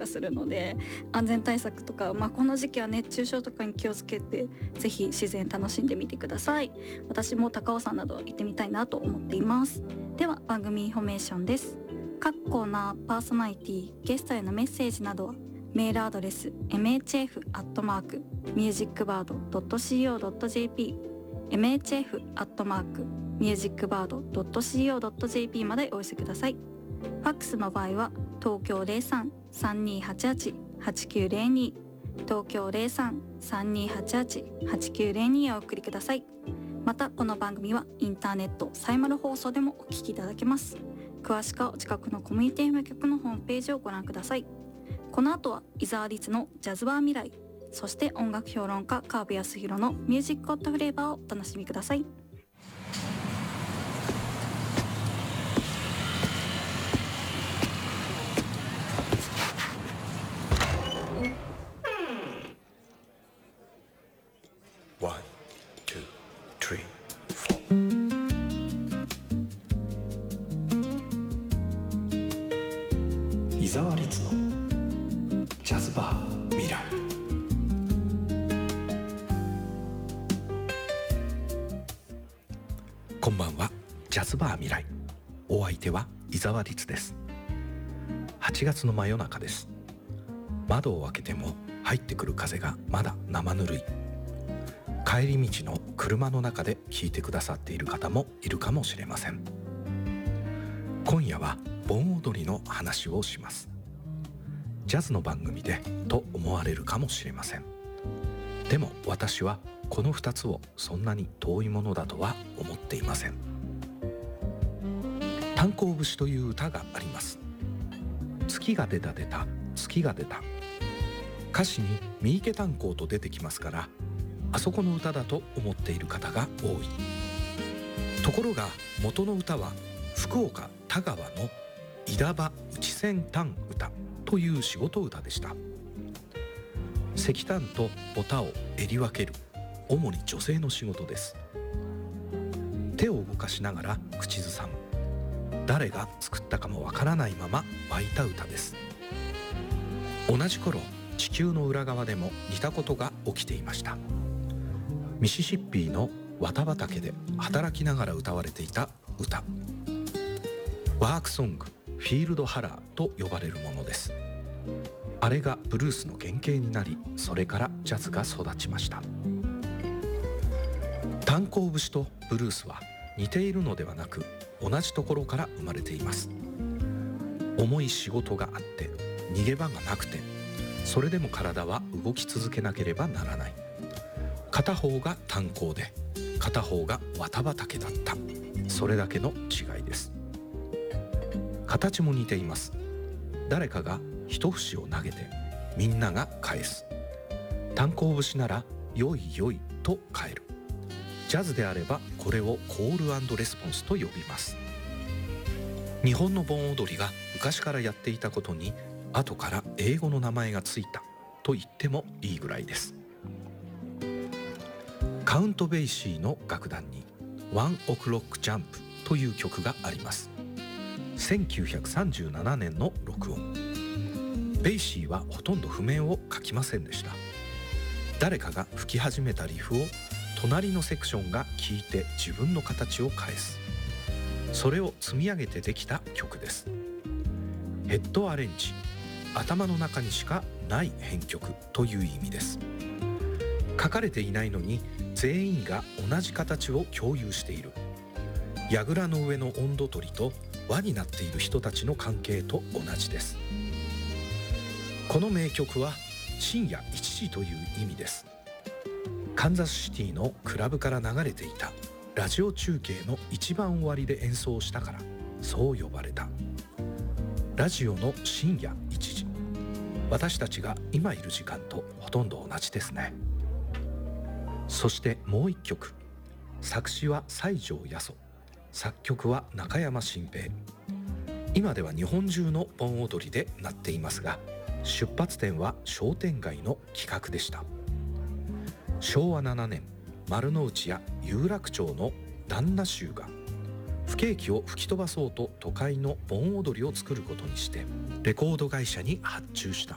するので、安全対策とか、この時期は熱中症とかに気をつけて、ぜひ自然楽しんでみてください。私も高尾山など行ってみたいなと思っています。では番組インフォメーションです。各コーナー、パーソナリティ、ゲストへのメッセージなどはメールアドレス mhf@musicbird.co.jp mhf@musicbird.co.jp までお寄せください。ファックスの場合は東京 03-3288-8902 東京 03-3288-8902 へお送りください。またこの番組はインターネットサイマル放送でもお聞きいただけます。詳しくはお近くのコミュニティ FM 局のホームページをご覧ください。この後は伊沢律のジャズバー未来、そして音楽評論家川辺康弘のミュージックホットフレーバーをお楽しみください。 伊沢律のジャズバー未来。こんばんは。ジャズバー未来、お相手は伊沢律です。8月の真夜中です。窓を開けても入ってくる風がまだ生ぬるい。帰り道の車の中で聞いてくださっている方もいるかもしれません。今夜は盆踊りの話をします。ジャズの番組でと思われるかもしれません。でも私はこの2つをそんなに遠いものだとは思っていません。炭鉱節という歌があります。月が出た出た月が出た。歌詞に三池炭鉱と出てきますから、あそこの歌だと思っている方が多い。ところが元の歌は福岡田川の稲葉内船炭歌という仕事歌でした。石炭とお田をえり分ける、主に女性の仕事です。手を動かしながら口ずさむ、誰が作ったかもわからないまま湧いた歌です。同じ頃、地球の裏側でも似たことが起きていました。ミシシッピの綿畑で働きながら歌われていた歌、ワークソング、フィールドハラーと呼ばれるものです。あれがブルースの原型になり、それからジャズが育ちました。炭鉱節とブルースは似ているのではなく、同じところから生まれています。重い仕事があって逃げ場がなくて、それでも体は動き続けなければならない。片方が炭鉱で片方が綿畑だった、それだけの違いです。形も似ています。誰かが一節を投げてみんなが返す。炭鉱節ならよいよいと返る。ジャズであればこれをコール&レスポンスと呼びます。日本の盆踊りが昔からやっていたことに後から英語の名前がついたと言ってもいいぐらいです。カウント・ベイシーの楽団にワン・オクロック・ジャンプという曲があります。1937年の録音。ベイシーはほとんど譜面を書きませんでした。誰かが吹き始めたリフを隣のセクションが聴いて自分の形を返す。それを積み上げてできた曲です。ヘッドアレンジ、頭の中にしかない編曲という意味です。書かれていないのに全員が同じ形を共有している。櫓の上の温度取りと輪になっている人たちの関係と同じです。この名曲は深夜1時という意味です。カンザスシティのクラブから流れていたラジオ中継の一番終わりで演奏したからそう呼ばれた。ラジオの深夜1時、私たちが今いる時間とほとんど同じですね。そしてもう一曲、作詞は西条八十、作曲は中山新平。今では日本中の盆踊りでなっていますが、出発点は商店街の企画でした。昭和7年、丸の内や有楽町の旦那衆が不景気を吹き飛ばそうと都会の盆踊りを作ることにしてレコード会社に発注した。